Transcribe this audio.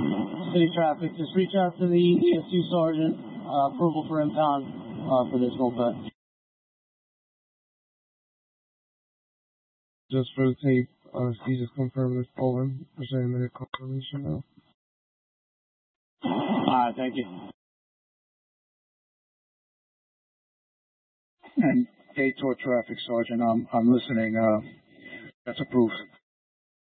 City traffic, just reach out to the ESU sergeant, approval for impound, for this moped. Just for the tape, can you just confirm this Poland for saying minute confirmation now? Alright, thank you. And Dayton Traffic Sergeant, I'm listening. That's approved.